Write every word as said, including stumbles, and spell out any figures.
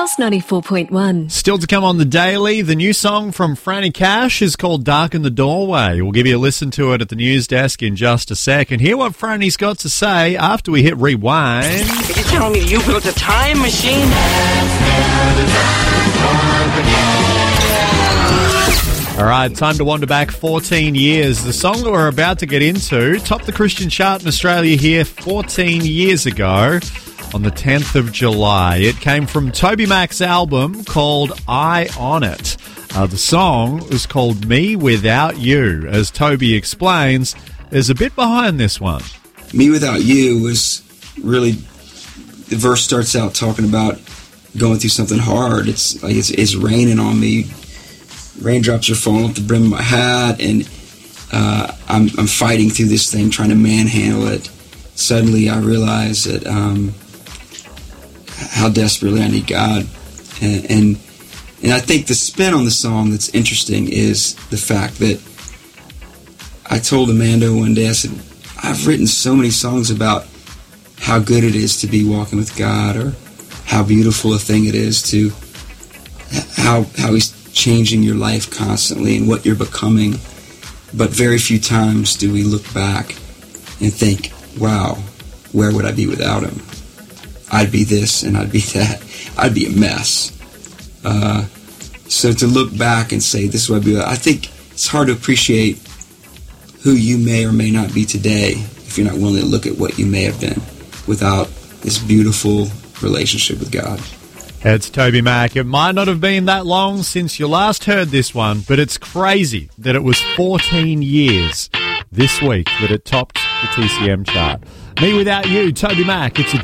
Pulse ninety-four point one. Still to come on the Daily, the new song from Franny Cash is called Darken the Doorway. We'll give you a listen to it at the news desk in just a sec and hear what Franny's got to say after we hit rewind. Are you telling me you built a time machine? All right, time to wander back fourteen years. The song that we're about to get into topped the Christian chart in Australia here fourteen years ago on the tenth of July. It came from Toby Mac's album called Eye on It. Uh, the song was called Me Without You. As Toby explains, there's a bit behind this one. Me Without You was really, the verse starts out talking about going through something hard. It's like it's, it's raining on me. Raindrops are falling off the brim of my hat, and uh, I'm, I'm fighting through this thing, trying to manhandle it. Suddenly, I realize that um, how desperately I need God, and, and and I think the spin on the song that's interesting is the fact that I told Amanda one day, I said, I've written so many songs about how good it is to be walking with God, or how beautiful a thing it is to how how He's changing your life constantly and what you're becoming, but very few times do we look back and think, wow, where would I be without Him? I'd be this and I'd be that. I'd be a mess. Uh, so to look back and say, this is what I'd be, I think it's hard to appreciate who you may or may not be today if you're not willing to look at what you may have been without this beautiful relationship with God. It's Toby Mac. It might not have been that long since you last heard this one, but it's crazy that it was fourteen years this week that it topped the T C M chart. Me Without You, Toby Mac. It's a